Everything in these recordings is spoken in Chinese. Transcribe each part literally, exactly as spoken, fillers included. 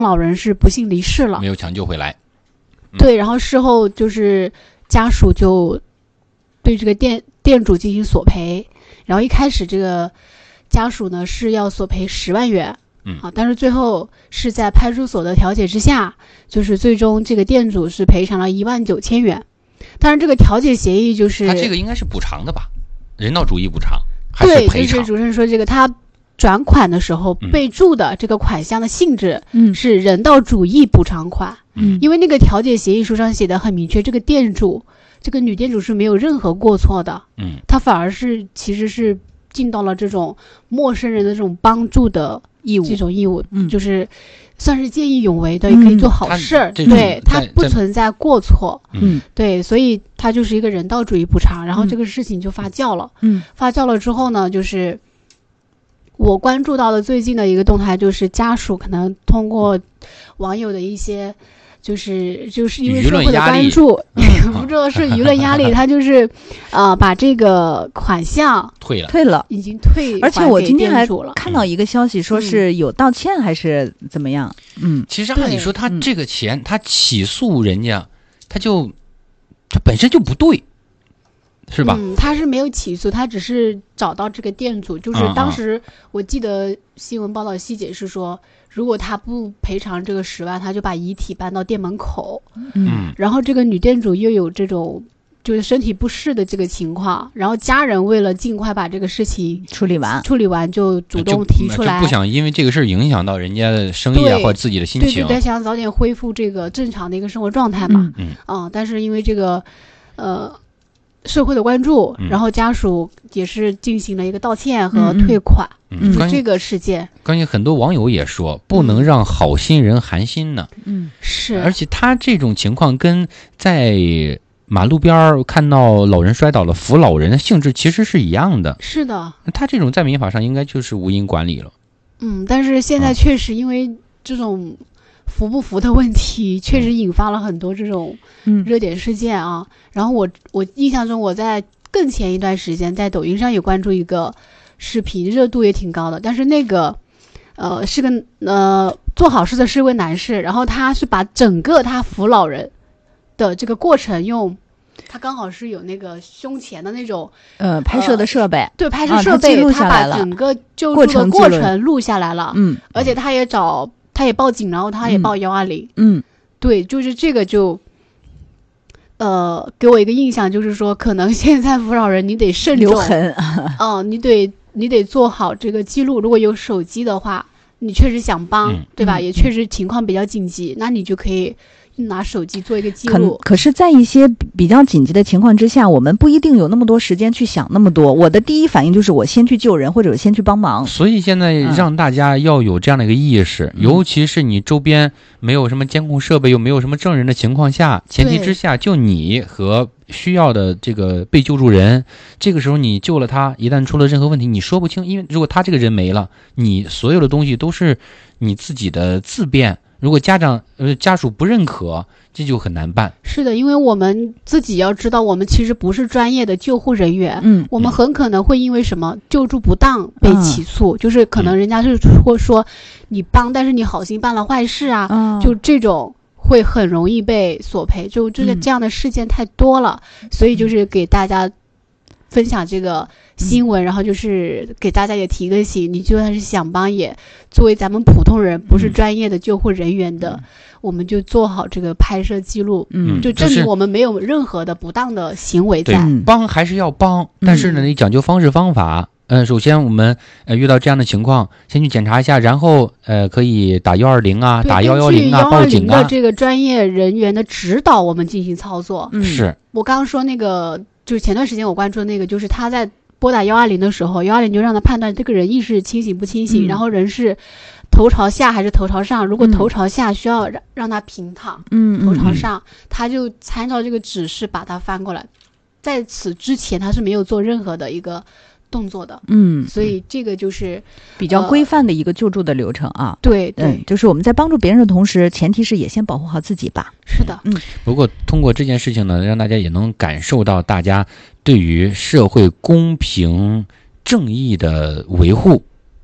老人是不幸离世了， 没有抢救回来。 嗯、对，然后事后就是家属就对这个店店主进行索赔，然后一开始这个家属呢是要索赔十万元， 嗯啊，但是最后是在派出所的调解之下，就是最终这个店主是赔偿了一万九千元。但是这个调解协议就是他这个应该是补偿的吧？人道主义补偿还是赔偿？ 对，就是主持人说这个他转款的时候备注的这个款项的性质是人道主义补偿款， 嗯， 因为那个调解协议书上写的很明确，这个店主这个女店主是没有任何过错的， 嗯， 她反而是其实是尽到了这种陌生人的这种帮助的义务，这种义务，嗯，就是算是见义勇为的，也可以做好事儿，嗯，对，它不存在过错， 嗯， 对，所以它就是一个人道主义补偿。然后这个事情就发酵了，嗯，发酵了之后呢，就是我关注到的最近的一个动态，就是家属可能通过网友的一些。就是就是因为社会的关注，不知道是舆论压力，他就是呃把这个款项退了， 退了， 已经退。 而且我今天还看到一个消息，说是有道歉还是怎么样？嗯， 其实按理说他这个钱，他起诉人家，他就他本身就不对，是吧？ 嗯，他是没有起诉，他只是找到这个店主，就是当时我记得新闻报道细节是说。如果他不赔偿这个十万，他就把遗体搬到店门口。 嗯， 然后这个女店主又有这种就是身体不适的这个情况，然后家人为了尽快把这个事情处理完， 处理完就主动提出来， 不想因为这个事影响到人家的生意啊或者自己的心情。 对对对，想早点恢复这个正常的一个生活状态嘛。 嗯啊、嗯，但是因为这个呃社会的关注， 嗯、 然后家属也是进行了一个道歉和退款。 嗯嗯， 就这个事件， 关键很多网友也说，不能让好心人寒心呢。 嗯，是。 而且他这种情况跟在马路边看到老人摔倒了扶老人的性质其实是一样的。 是的。 他这种在民法上应该就是无因管理了。 嗯，但是现在确实因为这种扶不扶的问题，嗯、确实引发了很多这种热点事件啊。嗯、然后我我印象中，我在更前一段时间在抖音上也关注一个。视频热度也挺高的，但是那个，呃，是个呃做好事的是位男士，然后他是把整个他扶老人的这个过程用，他刚好是有那个胸前的那种呃拍摄的设备， 呃、对拍摄设备， 啊、 他, 他把整个救助的过程录下来了， 嗯， 而且他也找他也报警，然后他也报幺二零， 嗯， 对，就是这个就。呃，给我一个印象就是说，可能现在扶老人你得慎重， 留痕， 嗯，你得你得做好这个记录。如果有手机的话，你确实想帮， 嗯、 对吧？ 嗯、 也确实情况比较紧急，那你就可以拿手机做一个记录。 可可是，在一些比较紧急的情况之下，我们不一定有那么多时间去想那么多。我的第一反应就是我先去救人，或者先去帮忙。 所以现在让大家要有这样的一个意识，嗯、尤其是你周边没有什么监控设备，又没有什么证人的情况下，前提之下，就你和需要的这个被救助人，这个时候你救了他，一旦出了任何问题，你说不清，因为如果他这个人没了，你所有的东西都是你自己的自辩。如果家长呃家属不认可，这就很难办。 是的，因为我们自己要知道，我们其实不是专业的救护人员， 嗯， 我们很可能会因为什么救助不当被起诉，嗯、就是可能人家是会说你帮，但是你好心办了坏事啊， 嗯、 就这种会很容易被索赔，就这个这样的事件太多了，嗯、所以就是给大家分享这个新闻，嗯、然后就是给大家也提个醒，你就算是想帮，也作为咱们普通人，不是专业的救护人员的，嗯、我们就做好这个拍摄记录， 嗯， 就证明我们没有任何的不当的行为在。 对，帮还是要帮，但是呢，你讲究方式方法。嗯，首先我们呃遇到这样的情况，先去检查一下，然后呃可以打幺二零啊，打幺幺零啊，报警啊。 的这个专业人员的指导，我们进行操作。 嗯， 是我刚刚说那个，就是前段时间我关注的那个，就是他在拨打幺二零的时候，幺二零就让他判断这个人意识清醒不清醒，嗯、然后人是头朝下还是头朝上。如果头朝下，需要让让他平躺， 嗯， 头朝上，嗯、他就参照这个指示把他翻过来。在此之前，他是没有做任何的一个动作的， 嗯， 所以这个就是比较规范的一个救助的流程啊。 呃、对对、 嗯，就是我们在帮助别人的同时，前提是也先保护好自己吧。 是的， 嗯。 不过通过这件事情呢，让大家也能感受到大家对于社会公平正义的维护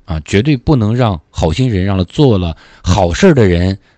啊，绝对不能让好心人，让了做了好事的人